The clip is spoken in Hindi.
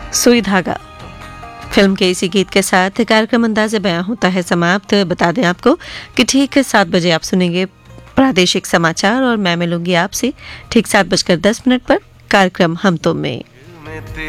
सुई धागा फिल्म के इसी गीत के साथ कार्यक्रम अंदाज़े बयां होता है समाप्त। बता दें आपको कि ठीक 7 बजे आप सुनेंगे प्रादेशिक समाचार और मैं मिलूंगी आपसे ठीक 7:10 पर कार्यक्रम हम तुम में।